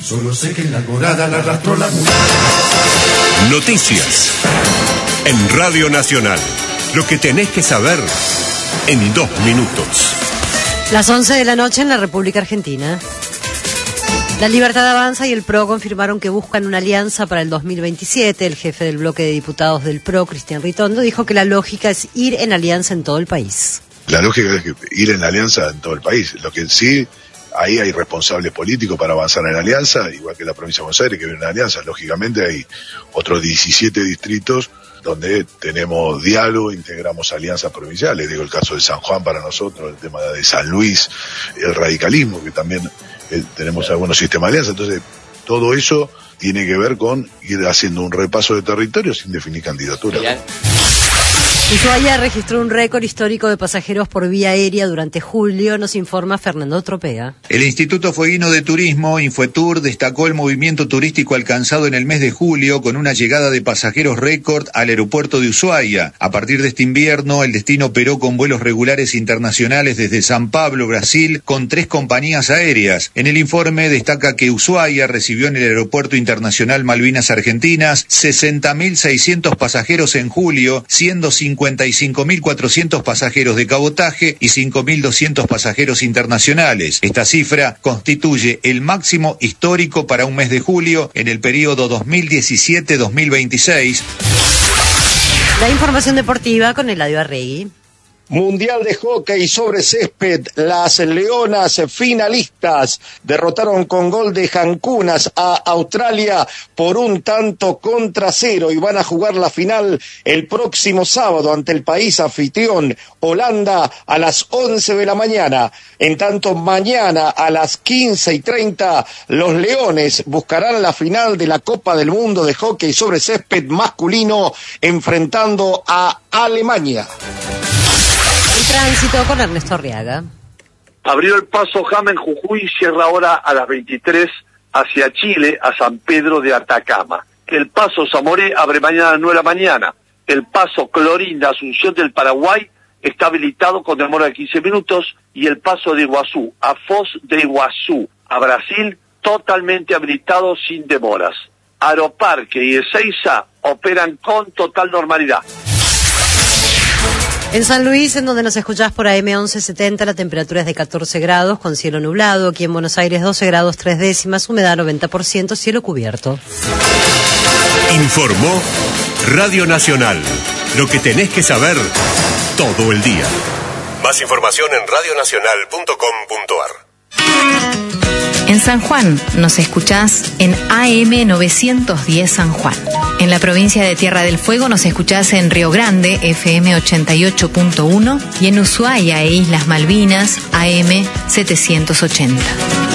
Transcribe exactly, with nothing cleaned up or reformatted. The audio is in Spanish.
Solo sé que en la alborada la arrastró la mula. Noticias en Radio Nacional. Lo que tenés que saber en dos minutos. Las once de la noche en la República Argentina. La Libertad Avanza y el P R O confirmaron que buscan una alianza para el dos mil veintisiete. El jefe del bloque de diputados del P R O, Cristian Ritondo, dijo que la lógica es ir en alianza en todo el país. La lógica es que ir en alianza en todo el país. Lo que sí, ahí hay responsables políticos para avanzar en alianza, igual que la provincia de Buenos Aires, que viene en alianza. Lógicamente hay otros diecisiete distritos donde tenemos diálogo, integramos alianzas provinciales. Digo, el caso de San Juan para nosotros, el tema de San Luis, el radicalismo, que también eh, tenemos algunos sistemas de alianza. Entonces, todo eso tiene que ver con ir haciendo un repaso de territorio sin definir candidatura. Bien. Ushuaia registró un récord histórico de pasajeros por vía aérea durante julio, nos informa Fernando Tropea. El Instituto Fueguino de Turismo, Infotur, destacó el movimiento turístico alcanzado en el mes de julio con una llegada de pasajeros récord al aeropuerto de Ushuaia. A partir de este invierno, el destino operó con vuelos regulares internacionales desde San Pablo, Brasil, con tres compañías aéreas. En el informe destaca que Ushuaia recibió en el Aeropuerto Internacional Malvinas Argentinas sesenta mil seiscientos pasajeros en julio, siendo cincuenta y cinco mil cuatrocientos pasajeros de cabotaje y cinco mil doscientos pasajeros internacionales. Esta cifra constituye el máximo histórico para un mes de julio en el periodo dos mil diecisiete dos mil veintiséis. La información deportiva con Eladio Arregui. Mundial de Hockey sobre césped, las Leonas finalistas derrotaron con gol de Jancunas a Australia por un tanto contra cero y van a jugar la final el próximo sábado ante el país anfitrión Holanda a las once de la mañana. En tanto, mañana a las quince y treinta los Leones buscarán la final de la Copa del Mundo de Hockey sobre césped masculino enfrentando a Alemania. El tránsito con Ernesto Arriaga. Abrió el paso Jamen Jujuy y cierra ahora a las veintitrés hacia Chile, a San Pedro de Atacama. El paso Zamoré abre mañana a las nueve de la mañana. El paso Clorinda, Asunción del Paraguay, está habilitado con demora de quince minutos. Y el paso de Iguazú a Foz de Iguazú, a Brasil, totalmente habilitado sin demoras. Aeroparque y Ezeiza operan con total normalidad. En San Luis, en donde nos escuchás por A M once setenta, la temperatura es de catorce grados, con cielo nublado. Aquí en Buenos Aires, doce grados tres décimas, humedad noventa por ciento, cielo cubierto. Informó Radio Nacional. Lo que tenés que saber todo el día. Más información en radio nacional punto com punto a r. En San Juan nos escuchás en A M novecientos diez San Juan. En la provincia de Tierra del Fuego nos escuchás en Río Grande, F M ochenta y ocho punto uno, y en Ushuaia e Islas Malvinas, A M setecientos ochenta.